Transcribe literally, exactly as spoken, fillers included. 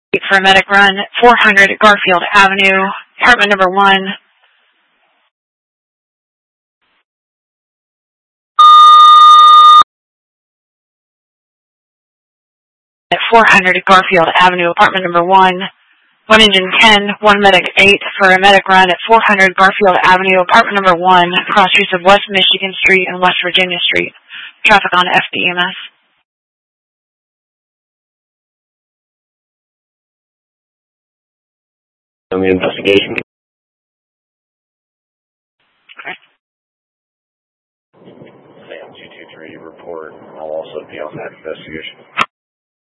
For a medic run, four hundred Garfield Avenue, apartment number one. At four hundred Garfield Avenue, apartment number one. One engine ten, one medic eight for a medic run at four hundred Garfield Avenue, apartment number one, cross streets of West Michigan Street and West Virginia Street. Traffic on F D M S. On the investigation. Okay. Sam two two three report. I'll also be on that investigation.